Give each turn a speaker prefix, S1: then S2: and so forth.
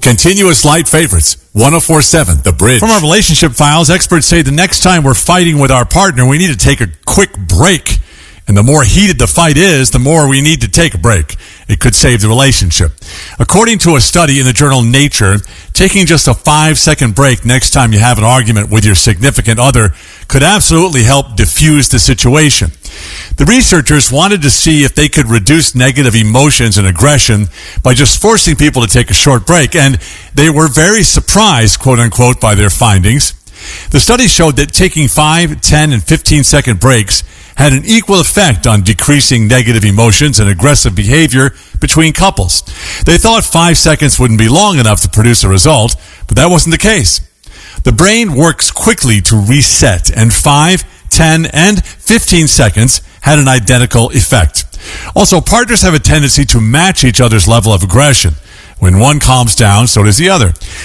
S1: Continuous light favorites. 104.7 The Bridge.
S2: From our relationship files, experts say the next time we're fighting with our partner, we need to take a quick break. And the more heated the fight is, the more we need to take a break. It could save the relationship. According to a study in the journal Nature, taking just a 5-second break next time you have an argument with your significant other could absolutely help diffuse the situation. The researchers wanted to see if they could reduce negative emotions and aggression by just forcing people to take a short break, and they were very surprised, quote unquote, by their findings. The study showed that taking 5, 10, and 15-second breaks had an equal effect on decreasing negative emotions and aggressive behavior between couples. They thought 5 seconds wouldn't be long enough to produce a result, but that wasn't the case. The brain works quickly to reset, and 5, 10, and 15 seconds had an identical effect. Also, partners have a tendency to match each other's level of aggression. When one calms down, so does the other.